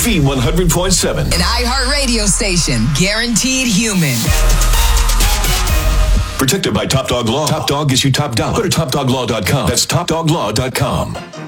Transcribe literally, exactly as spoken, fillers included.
V one hundred point seven. An iHeart radio station, guaranteed human. Protected by Top Dog Law. Top Dog gives you top dollar. Go to top dog law dot com. That's top dog law dot com.